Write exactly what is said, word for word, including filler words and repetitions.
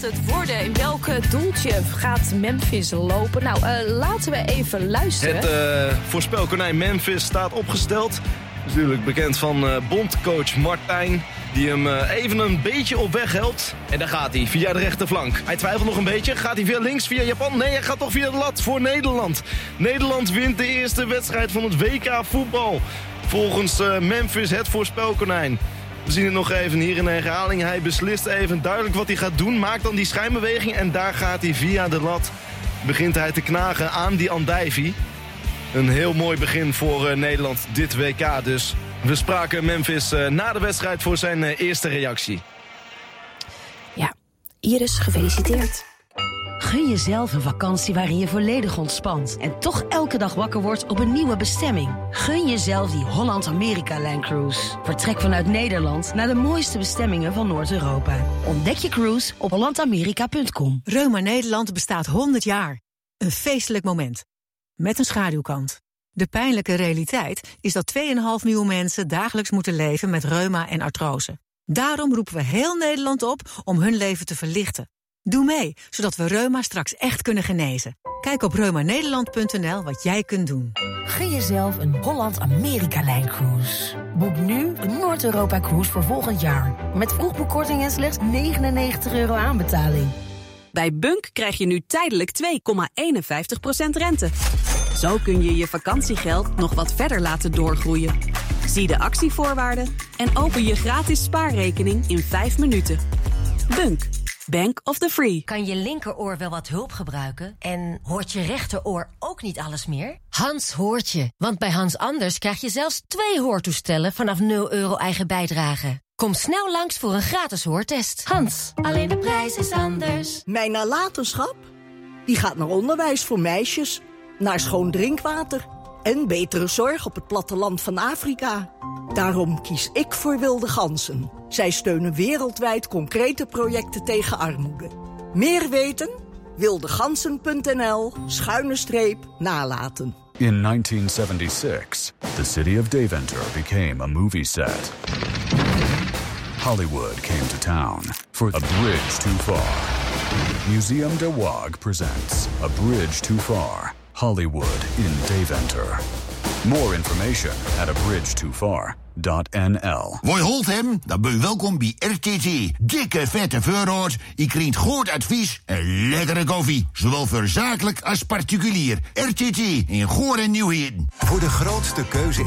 het worden? In welk doeltje gaat Memphis lopen? Nou, uh, laten we even luisteren. Het uh, voorspelkonijn Memphis staat opgesteld. Natuurlijk bekend van uh, bondcoach Martijn, die hem uh, even een beetje op weg helpt. En daar gaat hij, via de rechterflank. Hij twijfelt nog een beetje. Gaat hij via links, via Japan? Nee, hij gaat toch via de lat voor Nederland. Nederland wint de eerste wedstrijd van het W K voetbal. Volgens uh, Memphis het voorspelkonijn. We zien het nog even hier in de herhaling. Hij beslist even duidelijk wat hij gaat doen. Maakt dan die schijnbeweging en daar gaat hij via de lat. Begint hij te knagen aan die andijvie. Een heel mooi begin voor uh, Nederland dit W K dus. We spraken Memphis uh, na de wedstrijd voor zijn uh, eerste reactie. Ja, Iris, gefeliciteerd. Gun jezelf een vakantie waarin je volledig ontspant en toch elke dag wakker wordt op een nieuwe bestemming. Gun jezelf die Holland-Amerika-Line Cruise. Vertrek vanuit Nederland naar de mooiste bestemmingen van Noord-Europa. Ontdek je cruise op holland amerika punt com. Reuma Nederland bestaat honderd jaar. Een feestelijk moment. Met een schaduwkant. De pijnlijke realiteit is dat twee komma vijf miljoen mensen dagelijks moeten leven met reuma en artrose. Daarom roepen we heel Nederland op om hun leven te verlichten. Doe mee, zodat we reuma straks echt kunnen genezen. Kijk op reuma nederland punt n l wat jij kunt doen. Gun jezelf een Holland-Amerika-Line Cruise. Boek nu een Noord-Europa-cruise voor volgend jaar. Met vroegboekkorting en slechts negenennegentig euro aanbetaling. Bij Bunk krijg je nu tijdelijk twee komma eenenvijftig procent rente. Zo kun je je vakantiegeld nog wat verder laten doorgroeien. Zie de actievoorwaarden en open je gratis spaarrekening in vijf minuten. Bunk. Bank of the Free. Kan je linkeroor wel wat hulp gebruiken? En hoort je rechteroor ook niet alles meer? Hans hoort je. Want bij Hans Anders krijg je zelfs twee hoortoestellen vanaf nul euro eigen bijdrage. Kom snel langs voor een gratis hoortest. Hans, alleen de prijs is anders. Mijn nalatenschap? Die gaat naar onderwijs voor meisjes, naar schoon drinkwater en betere zorg op het platteland van Afrika. Daarom kies ik voor Wilde Ganzen. Zij steunen wereldwijd concrete projecten tegen armoede. Meer weten? wildegansen punt n l schuine streep nalaten. In nineteen seventy-six, the city of Deventer became a movie set. Hollywood came to town for A Bridge Too Far. Museum de Waag presents A Bridge Too Far, Hollywood in Deventer. More information at a bridge too far dot n l. Woi holt hem, dan ben je welkom bij R T T. Dikke vette voorraad, je krijgt goed advies en lekkere koffie. Zowel voor zakelijk als particulier. R T T in Goor en Nieuwheden. Voor de grootste keuze